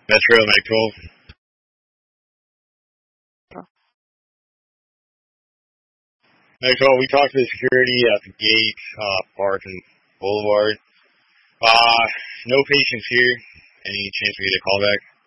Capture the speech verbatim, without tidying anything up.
Metro, Mac twelve. Mac twelve, we talked to the security at the gate, uh, Park and Boulevard. Uh, no patients here. Any chance we get a call back?